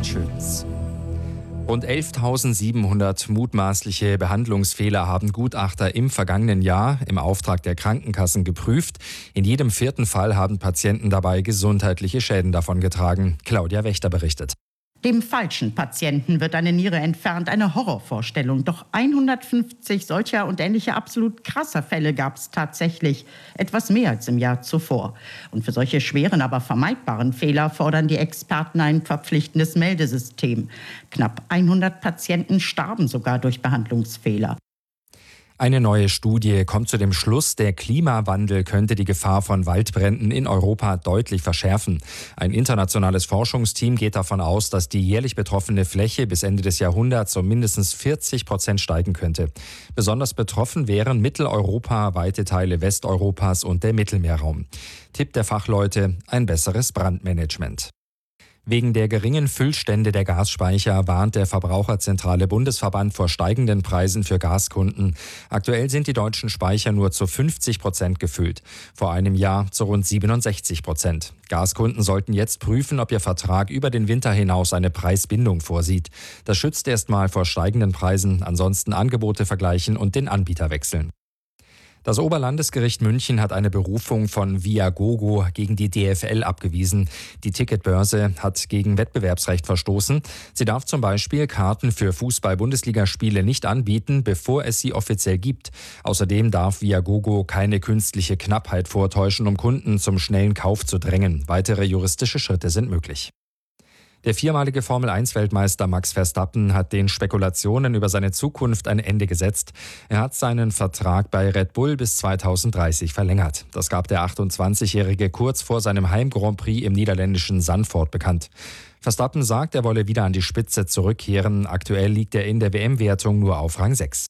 Schütz. Rund 11.700 mutmaßliche Behandlungsfehler haben Gutachter im vergangenen Jahr im Auftrag der Krankenkassen geprüft. In jedem 4. Fall haben Patienten dabei gesundheitliche Schäden davongetragen. Claudia Wächter berichtet. Dem falschen Patienten wird eine Niere entfernt, eine Horrorvorstellung. Doch 150 solcher und ähnlicher absolut krasser Fälle gab es tatsächlich. Etwas mehr als im Jahr zuvor. Und für solche schweren, aber vermeidbaren Fehler fordern die Experten ein verpflichtendes Meldesystem. Knapp 100 Patienten starben sogar durch Behandlungsfehler. Eine neue Studie kommt zu dem Schluss, der Klimawandel könnte die Gefahr von Waldbränden in Europa deutlich verschärfen. Ein internationales Forschungsteam geht davon aus, dass die jährlich betroffene Fläche bis Ende des Jahrhunderts um mindestens 40% steigen könnte. Besonders betroffen wären Mitteleuropa, weite Teile Westeuropas und der Mittelmeerraum. Tipp der Fachleute: ein besseres Brandmanagement. Wegen der geringen Füllstände der Gasspeicher warnt der Verbraucherzentrale Bundesverband vor steigenden Preisen für Gaskunden. Aktuell sind die deutschen Speicher nur zu 50% gefüllt. Vor einem Jahr zu rund 67%. Gaskunden sollten jetzt prüfen, ob ihr Vertrag über den Winter hinaus eine Preisbindung vorsieht. Das schützt erstmal vor steigenden Preisen, ansonsten Angebote vergleichen und den Anbieter wechseln. Das Oberlandesgericht München hat eine Berufung von Viagogo gegen die DFL abgewiesen. Die Ticketbörse hat gegen Wettbewerbsrecht verstoßen. Sie darf zum Beispiel Karten für Fußball-Bundesligaspiele nicht anbieten, bevor es sie offiziell gibt. Außerdem darf Viagogo keine künstliche Knappheit vortäuschen, um Kunden zum schnellen Kauf zu drängen. Weitere juristische Schritte sind möglich. Der viermalige Formel-1-Weltmeister Max Verstappen hat den Spekulationen über seine Zukunft ein Ende gesetzt. Er hat seinen Vertrag bei Red Bull bis 2030 verlängert. Das gab der 28-Jährige kurz vor seinem Heim-Grand Prix im niederländischen Zandvoort bekannt. Verstappen sagt, er wolle wieder an die Spitze zurückkehren. Aktuell liegt er in der WM-Wertung nur auf Rang 6.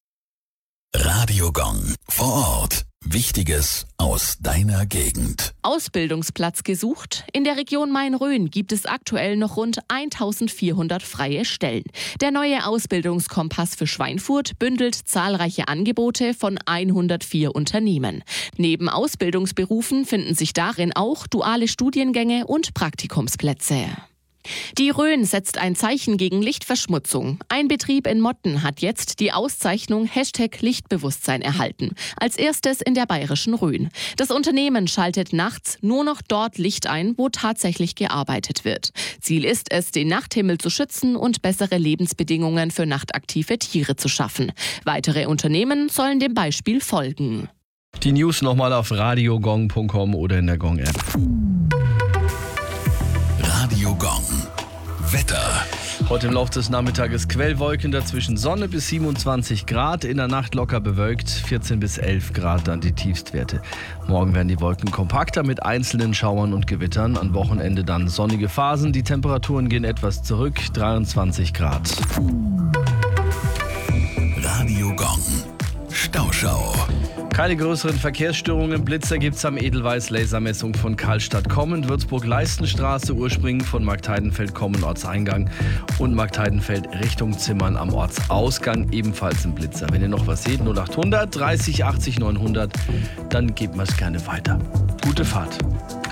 Radio Gong vor Ort. Wichtiges aus deiner Gegend. Ausbildungsplatz gesucht? In der Region Main-Rhön gibt es aktuell noch rund 1400 freie Stellen. Der neue Ausbildungskompass für Schweinfurt bündelt zahlreiche Angebote von 104 Unternehmen. Neben Ausbildungsberufen finden sich darin auch duale Studiengänge und Praktikumsplätze. Die Rhön setzt ein Zeichen gegen Lichtverschmutzung. Ein Betrieb in Motten hat jetzt die Auszeichnung #Lichtbewusstsein erhalten. Als erstes in der bayerischen Rhön. Das Unternehmen schaltet nachts nur noch dort Licht ein, wo tatsächlich gearbeitet wird. Ziel ist es, den Nachthimmel zu schützen und bessere Lebensbedingungen für nachtaktive Tiere zu schaffen. Weitere Unternehmen sollen dem Beispiel folgen. Die News nochmal auf radiogong.com oder in der Gong-App. Radio Gong. Wetter. Heute im Laufe des Nachmittages Quellwolken, dazwischen Sonne bis 27 Grad, in der Nacht locker bewölkt, 14 bis 11 Grad dann die Tiefstwerte. Morgen werden die Wolken kompakter mit einzelnen Schauern und Gewittern, am Wochenende dann sonnige Phasen, die Temperaturen gehen etwas zurück, 23 Grad. Radio Gong. Stauschau. Keine größeren Verkehrsstörungen. Blitzer gibt's am Edelweiß-Lasermessung von Karlstadt kommend, Würzburg-Leistenstraße, Urspringen von Marktheidenfeld kommen Ortseingang und Marktheidenfeld Richtung Zimmern am Ortsausgang, ebenfalls ein Blitzer. Wenn ihr noch was seht, 0800 30 80 900, dann gebt mir's gerne weiter. Gute Fahrt.